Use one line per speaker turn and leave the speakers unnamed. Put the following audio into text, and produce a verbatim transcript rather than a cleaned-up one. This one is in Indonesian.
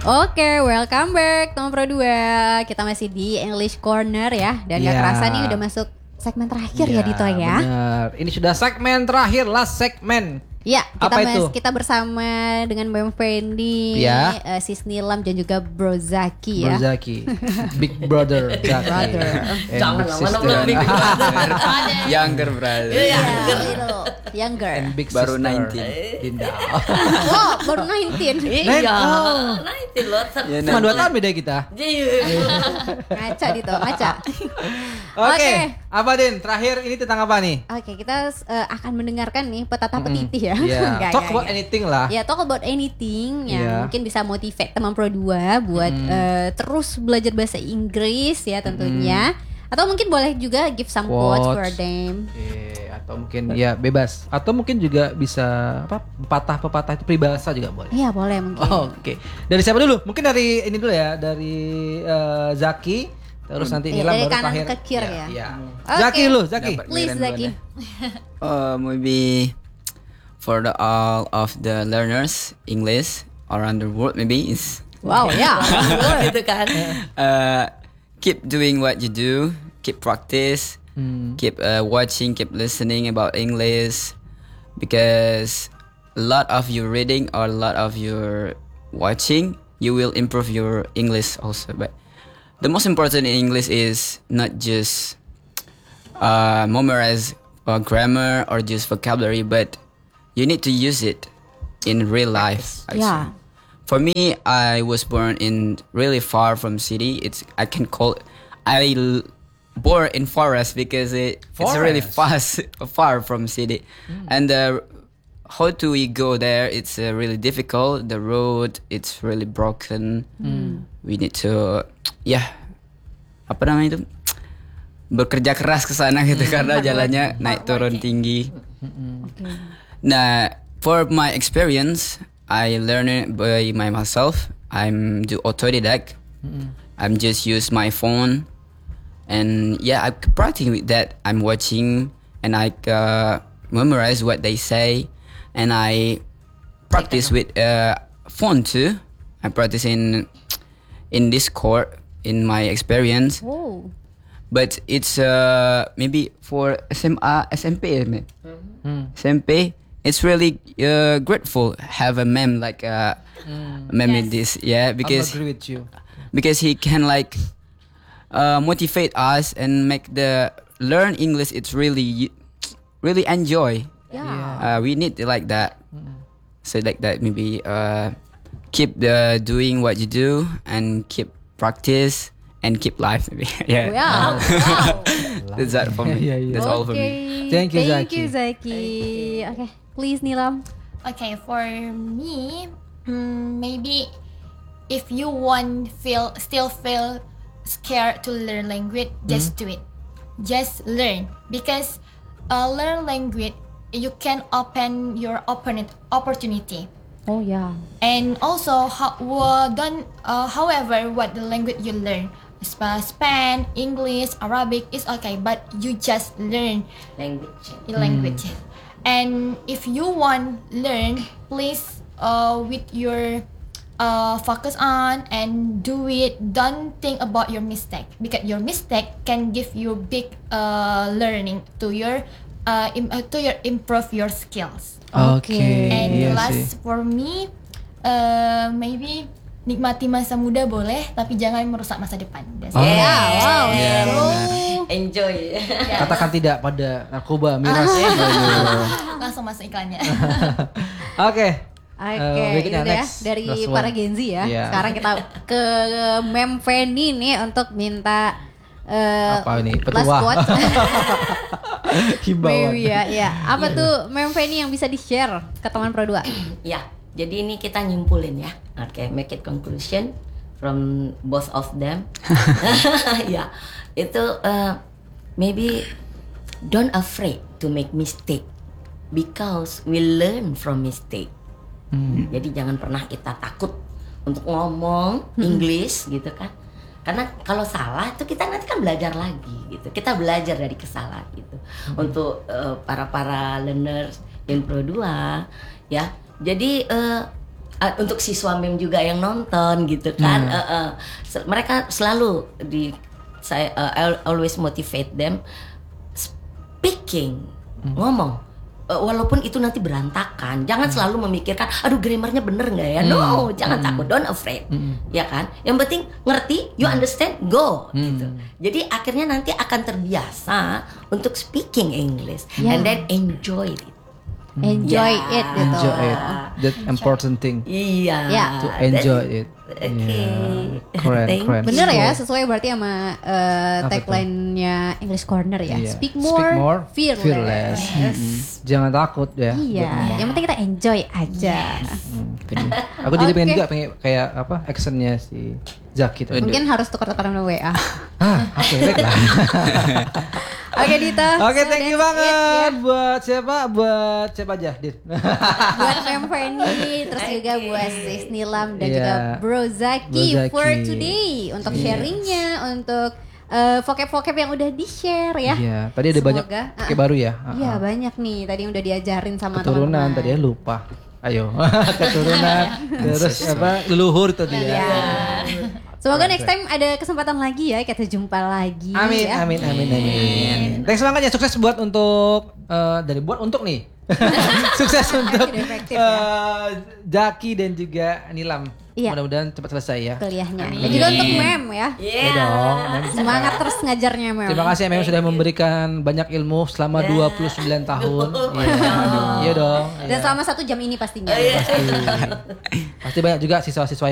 Oke, welcome back teman Pro dua. Kita masih di English Corner ya. Dan gak
Ya.
kerasa nih udah masuk segmen terakhir ya,
Iya,
Dito ya.
Bener. Ini sudah segmen terakhir, last segmen.
Ya, kita
Apa
mas-
itu?
kita bersama dengan Bang Fendi,
Ya.
eh, Sis Nilam dan juga Bro Zaki ya.
Bro Zaki, Big Brother Zaki,
Brother.
and
Jangan
Big
lah,
Sister.
mana Big Brother.
Younger brother.
Iya.
Little, younger.
And Big
Baru
Sister.
nineteen.
Dinda.
Oh, baru sembilan belas.
Iya.
Oh.
Nah itu loh.
Ya,
Cuma dua tahun beda kita.
Ngaca Dito, ngaca.
Oke,
Oke.
apa Din? Terakhir ini tentang apa nih?
Oke, kita eh, akan mendengarkan nih petata petiti ya.
Iya.
Nggak,
Talk
nggak,
about
nggak.
anything lah.
Ya, talk about anything yang
Iya.
mungkin bisa motivate teman Pro dua buat eh, terus belajar bahasa Inggris ya tentunya. Atau mungkin boleh juga give some quotes, for
Quotes.
them.
Oke, atau mungkin ya bebas. Atau mungkin juga bisa apa? Pepatah-pepatah itu peribahasa juga boleh.
Iya, boleh mungkin.
Oh, Oke, dari siapa dulu? Mungkin dari ini dulu ya, dari eh, Zaki. Terus nanti
Iya,
Nilam
dari
baru
kanan
terakhir.
ke kiri ya.
Iya.
Oke.
Zaki lu, Zaki.
Dapat.
Please
Giliran
Zaki.
duluan Uh, maybe for the all of the learners English around the world, maybe is
Wow, ya.
Gitu kan.
uh, keep doing what you do, keep practice,
Hmm.
keep uh, watching, keep listening about English, because a lot of you reading or a lot of your watching, you will improve your English also. But the most important in English is not just uh, memorize uh, grammar or just vocabulary, but you need to use it in real life. actually.
Yeah.
For me, I was born in really far from city. It's I can call I l- born in forest because it, it's really fast far from city, and uh, how do we go there? It's uh, really difficult. The road it's really broken. We need to yeah apa namanya itu bekerja keras ke sana gitu karena jalannya naik turun tinggi. Nah, for my experience, I learn it by my myself. I'm do autodidact. I'm just use my phone, and yeah, I practice with that. I'm watching and I uh, memorize what they say, and I practice with uh, phone too. I practice in in Discord in my experience,
Oh.
but it's uh, maybe for S M A, S M P, man. S M P. It's really uh, grateful have a mem like uh, mem in this, yeah,
I
because
agree with you.
because he can like uh, motivate us and make the learn English. It's really really enjoy.
Yeah.
Uh, we need to like that. So like that maybe uh, keep the doing what you do and keep practice and keep life maybe. yeah.
Wow. Wow.
That's that for me.
Yeah, yeah.
That's all for me.
Okay.
Thank you,
Thank
Zaki.
you, Zaki. Oke, please Nilam.
Okay, for me, mm, maybe if you want feel still feel scared to learn language, just do it. Just learn because uh, learn language you can open your opponent opportunity.
Oh ya.
And also, how, uh, don't, uh, however, what the language you learn, Spa- Spanish, English, Arabic is okay, but you just learn
Language.
in language. And if you want learn, please uh, with your uh, focus on and do it. Don't think about your mistake because your mistake can give you big uh, learning to your uh, im- uh, to your improve your skills.
Oke.
And
Iya
last
sih.
for me, uh, maybe nikmati masa muda boleh, tapi jangan merusak masa depan. That's
Oh.
it.
Yeah, wow.
Iya,
True.
Enjoy.
Katakan tidak pada narkoba, miras.
Langsung masuk iklannya.
Oke.
Oke,
Eh, berikutnya,
itu ya
next.
dari
Last
para
one.
Gen Z ya.
Iya.
Sekarang kita ke Mem Fanny nih untuk minta eh,
Apa ini?
last
Petua.
quote.
Himbauan.
Maybe ya, ya. Apa tuh Mem Fanny yang bisa di-share ke teman Pro dua?
Ya, jadi ini kita nyimpulin ya. Oke, make it conclusion from both of them. Ya, itu uh, maybe don't afraid to make mistake because we learn from mistake. Jadi jangan pernah kita takut untuk ngomong English gitu kan. Karena kalau salah itu kita nanti kan belajar lagi gitu. Kita belajar dari kesalahan gitu. Untuk uh, para-para learners in Pro dua ya. Jadi uh, uh, untuk siswa mem juga yang nonton gitu kan.
Hmm.
Uh, uh, se- mereka selalu di saya uh, I'll always motivate them speaking,
Hmm.
ngomong. Uh, walaupun itu nanti berantakan, jangan selalu memikirkan, aduh grammarnya bener nggak ya? No, jangan takut, don't afraid, ya kan? Yang penting ngerti, you understand, go, gitu. Jadi akhirnya nanti akan terbiasa untuk speaking English,
Yeah.
and then enjoy it.
Enjoy
Ya.
it gitu.
Enjoy it. That important thing.
Iya.
Ya.
To enjoy it.
Oke.
Yeah. Keren,
Thank
keren.
Bener ya, sesuai berarti sama uh,
Apa
tagline-nya English Corner ya.
Iya.
Speak more,
Speak more,
fearless.
fearless. Mm-mm. Jangan takut ya.
Iya, yang penting kita enjoy aja.
Hmm, bener. Aku jadi pengen
Oke.
juga pengen kayak apa actionnya si Zaki tadi.
Mungkin harus tukar-tukaran W A.
Ah, oke baiklah.
Oke Dita.
Oke,
so
thank you
that's it,
banget
ya.
buat siapa? Buat siapa aja, Dit?
Buat Mem Fanny, terus juga buat Sis Nilam dan
Iya.
juga Bro Zaki,
Bro Zaki.
for today untuk
Yes.
sharingnya, untuk uh, vocab-vocab yang udah di-share ya.
Iya, tadi ada banyak
Semoga,
pakai
uh-uh.
baru ya.
Iya banyak nih tadi yang udah diajarin sama
Keturunan
teman-teman.
tadi ya lupa. Ayo, keturunan terus apa leluhur tadi ya.
Iya. Semoga next time ada kesempatan lagi ya, kita jumpa lagi.
Amin,
ya.
amin, amin, amin. Thanks banget ya, sukses buat untuk eh, dari buat untuk nih. Sukses untuk
Efektif, ya.
eh, Zaki dan juga Nilam.
Iya.
Mudah-mudahan cepat selesai ya.
Kuliahnya. Dan juga untuk Mem ya.
Iya dong. Mem.
Semangat terus ngajarnya Mem.
Terima kasih Mem sudah memberikan banyak ilmu selama dua puluh sembilan tahun. Iya. Iya dong.
Dan
Iya.
selama satu jam ini pastinya.
Pasti, pasti banyak juga siswa-siswa